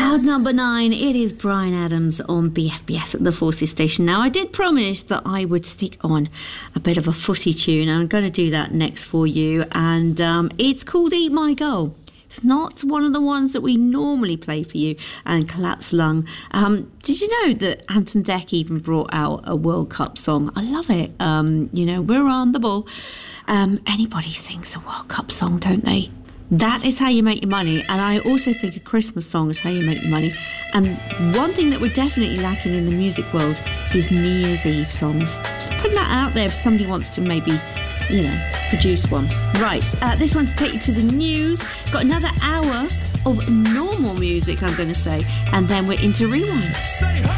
Cloud number 9, it is Bryan Adams on BFBS at the Forces Station. Now, I did promise that I would stick on a bit of a footy tune, and I'm going to do that next for you, and it's called Eat My Goal. It's not one of the ones that we normally play for you, and Collapsed Lung. Did you know that Anton Deck even brought out a World Cup song? I love it. We're on the ball. Anybody sings a World Cup song, don't they? That is how you make your money, and I also think a Christmas song is how you make your money. And one thing that we're definitely lacking in the music world is New Year's Eve songs. Just putting that out there if somebody wants to maybe, produce one. Right, this one to take you to the news. Got another hour of normal music, I'm going to say, and then we're into Rewind.